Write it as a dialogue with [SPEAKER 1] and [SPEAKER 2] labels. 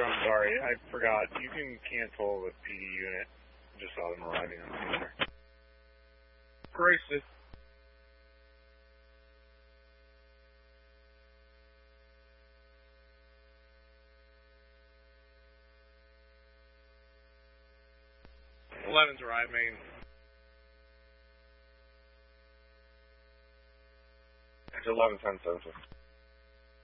[SPEAKER 1] I'm sorry, I forgot. You can cancel the PD unit. Just saw them arriving on the center.
[SPEAKER 2] Gracious. Eleven's arriving.
[SPEAKER 1] It's 11:10 Central.